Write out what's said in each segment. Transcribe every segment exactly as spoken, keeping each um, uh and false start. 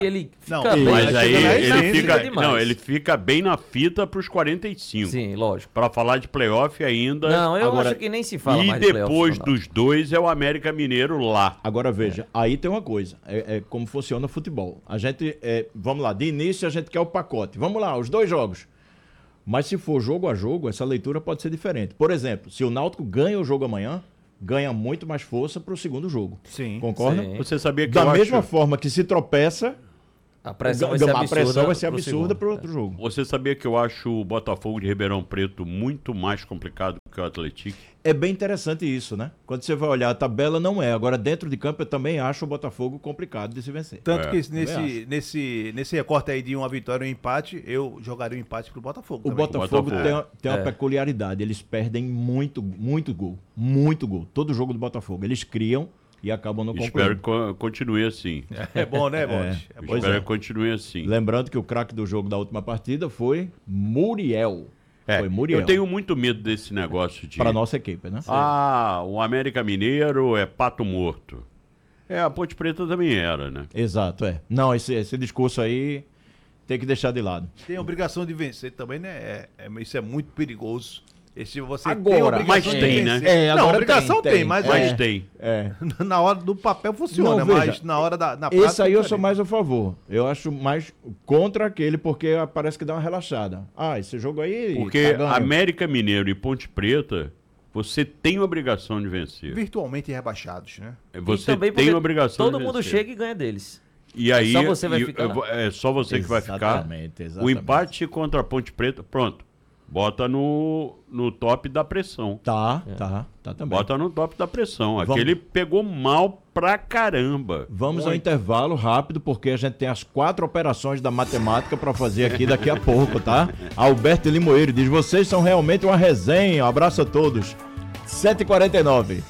ele fica Não, bem. mas aí ele ele fica, fica, não, ele fica bem na fita para os quarenta e cinco. Sim, lógico. Para falar de playoff ainda. Não, eu Agora, acho que nem se fala e mais de playoff, depois não. dos dois é o América Mineiro lá. Agora veja, aí tem uma coisa, é, é como funciona o futebol. A gente, é, vamos lá, de início a gente quer o pacote. Vamos lá, os dois jogos. Mas se for jogo a jogo, essa leitura pode ser diferente. Por exemplo, se o Náutico ganha o jogo amanhã, ganha muito mais força para o segundo jogo. Sim. Concorda? Sim. Você sabia que Da eu mesma acho... forma que se tropeça, A pressão vai ser a absurda. pressão vai ser pro absurda segundo. para o outro jogo. Você sabia que eu acho o Botafogo de Ribeirão Preto muito mais complicado que o Atlético? É bem interessante isso, né? Quando você vai olhar a tabela, não é. Agora, dentro de campo, eu também acho o Botafogo complicado de se vencer. Tanto É, que também nesse, acho. nesse, nesse recorte aí de uma vitória e um empate, eu jogaria um empate pro Botafogo O também. Botafogo, Botafogo. tem, uma- tem uma É. peculiaridade. Eles perdem muito, muito gol. Muito gol. Todo jogo do Botafogo. Eles criam e acabam não Espero concluindo. que co- continue assim. É bom, né, Bonte? É. É. bom. Pois Espero é. que continue assim. Lembrando que o craque do jogo da última partida foi Muriel. É, Foi Muriel. eu tenho muito medo desse negócio de... Para nossa equipe, né? Ah, o América Mineiro é pato morto. É, a Ponte Preta também era, né? Exato, é. Não, esse, esse discurso aí tem que deixar de lado. Tem a obrigação de vencer também, né? É, é- isso é muito perigoso. Esse você Agora, tem a obrigação mas de tem, né? vencer. É, não, agora obrigação tem, tem, tem. mas, Mas é, tem. É. na hora do papel funciona, Não, veja, mas na hora da na prática... Esse aí eu é sou diferente. mais a favor. Eu acho mais contra aquele, porque parece que dá uma relaxada. Ah, esse jogo aí. Porque tá ganho. América Mineiro e Ponte Preta, você tem obrigação de vencer. Virtualmente rebaixados, né? Você E também tem porque obrigação todo de mundo vencer. chega e ganha deles. E aí, Só você vai e- ficar. é só você que vai ficar. Exatamente, O exatamente. empate contra a Ponte Preta, pronto. Bota no, no top da pressão. Tá, tá, tá também. Bota no top da pressão. Vamos. Aquele pegou mal pra caramba. Vamos ao Muito. intervalo rápido, porque a gente tem as quatro operações da matemática para fazer aqui daqui a pouco, tá? Alberto Limoeiro diz: vocês são realmente uma resenha. Um abraço a todos. sete e quarenta e nove.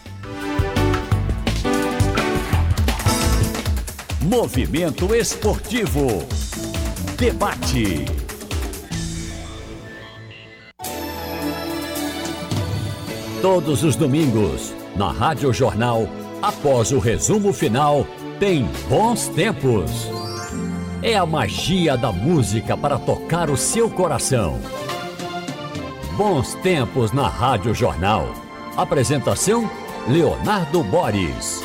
Movimento Esportivo. Debate. Todos os domingos, na Rádio Jornal, após o resumo final, tem Bons Tempos. É a magia da música para tocar o seu coração. Bons Tempos na Rádio Jornal. Apresentação: Leonardo Boris.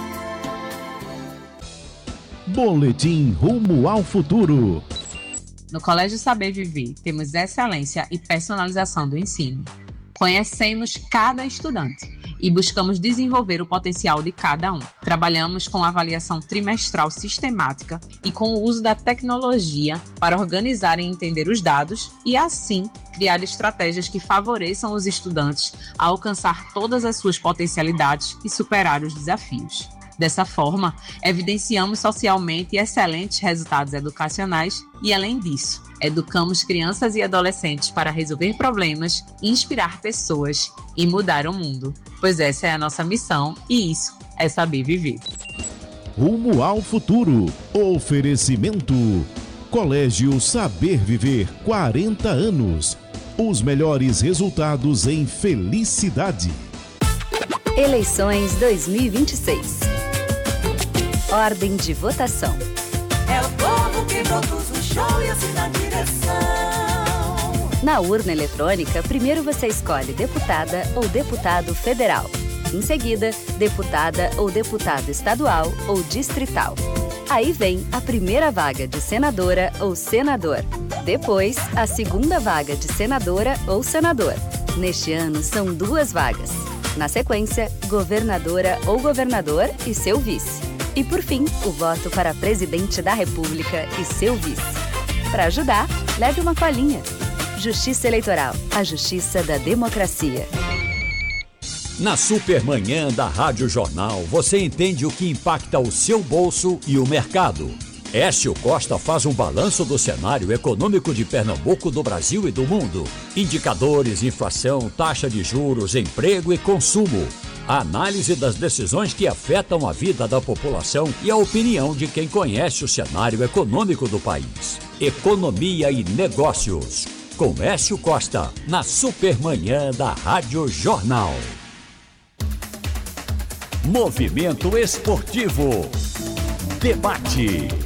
Boletim Rumo ao Futuro. No Colégio Saber Viver, temos excelência e personalização do ensino. Conhecemos cada estudante e buscamos desenvolver o potencial de cada um. Trabalhamos com avaliação trimestral sistemática e com o uso da tecnologia para organizar e entender os dados e, assim, criar estratégias que favoreçam os estudantes a alcançar todas as suas potencialidades e superar os desafios. Dessa forma, evidenciamos socialmente excelentes resultados educacionais e, além disso, educamos crianças e adolescentes para resolver problemas, inspirar pessoas e mudar o mundo, pois essa é a nossa missão e isso é saber viver. Rumo ao Futuro. Oferecimento. Colégio Saber Viver, quarenta anos. Os melhores resultados em felicidade. Eleições dois mil e vinte e seis. Ordem de votação. É o povo que produz o show e assina a direção. Na urna eletrônica, primeiro você escolhe deputada ou deputado federal. Em seguida, deputada ou deputado estadual ou distrital. Aí vem a primeira vaga de senadora ou senador. Depois, a segunda vaga de senadora ou senador. Neste ano, são duas vagas. Na sequência, governadora ou governador e seu vice. E por fim, o voto para presidente da República e seu vice. Para ajudar, leve uma colinha. Justiça Eleitoral, a justiça da democracia. Na Supermanhã da Rádio Jornal, você entende o que impacta o seu bolso e o mercado. Écio Costa faz um balanço do cenário econômico de Pernambuco, do Brasil e do mundo. Indicadores, inflação, taxa de juros, emprego e consumo. A análise das decisões que afetam a vida da população e a opinião de quem conhece o cenário econômico do país. Economia e negócios. Com Écio Costa, na Supermanhã da Rádio Jornal. Movimento Esportivo. Debate.